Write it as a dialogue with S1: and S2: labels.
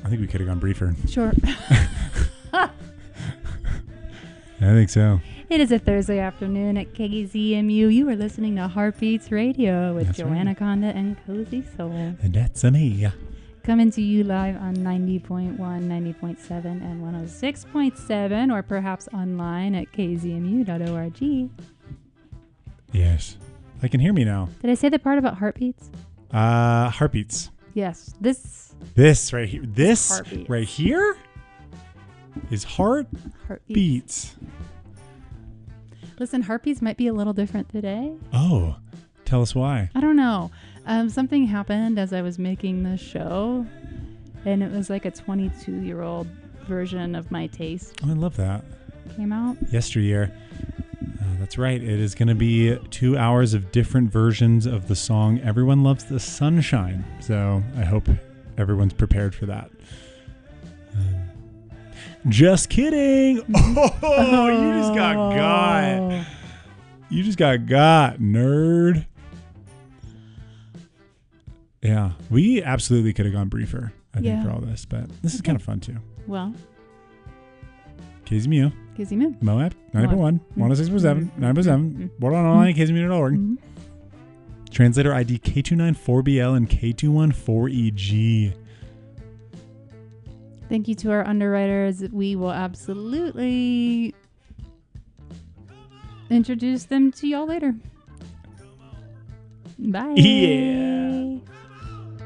S1: I think we could have gone briefer.
S2: Sure.
S1: I think so.
S2: It is a Thursday afternoon at KZMU. You are listening to Heartbeats Radio with
S1: That's
S2: Joanna
S1: right.
S2: Conda and Cozy Soul.
S1: And that's me.
S2: Coming to you live on 90.1, 90.7, and 106.7, or perhaps online at kzmu.org.
S1: Yes. I can hear me now.
S2: Did I say the part about heartbeats?
S1: Heartbeats.
S2: Yes. This
S1: This right here. This
S2: Heartbeats.
S1: right here is
S2: heartbeats.
S1: heartbeats.
S2: Listen, heartbeats might be a little different today.
S1: Oh, tell us why.
S2: I don't know. Something happened as I was making this show, and it was like a 22-year-old version of my taste
S1: Oh, I love that.
S2: came out.
S1: Yesteryear. That's right. It is going to be 2 hours of different versions of the song Everyone Loves the Sunshine. So I hope everyone's prepared for that. Just kidding. Oh, you just got. You just got, nerd. Yeah, we absolutely could have gone briefer, I think, for all this, but this is kind of fun too.
S2: Well,
S1: KZMU,
S2: KZMU.
S1: Moab, 90.1, 106.7, 9.7, board online, KZMU.org. Translator ID K294BL and K214EG.
S2: Thank you to our underwriters. We will absolutely introduce them to y'all later. Bye.
S1: Yeah.